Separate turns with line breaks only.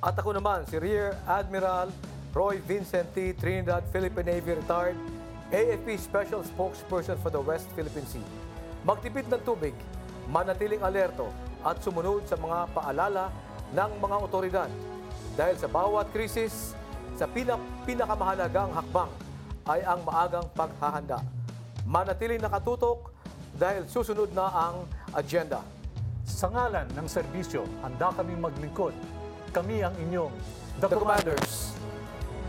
At ako naman, si Rear Admiral Roy Vincent T. Trinidad, Philippine Navy retired, AFP Special Spokesperson for the West Philippine Sea. Magtipid ng tubig, manatiling alerto at sumunod sa mga paalala ng mga otoridad. Dahil sa bawat krisis, sa pinakamahalagang hakbang ay ang maagang paghahanda. Manatiling nakatutok dahil susunod na ang agenda.
Sa ngalan ng serbisyo, handa kaming maglingkod. Kami ang inyong
The Commanders.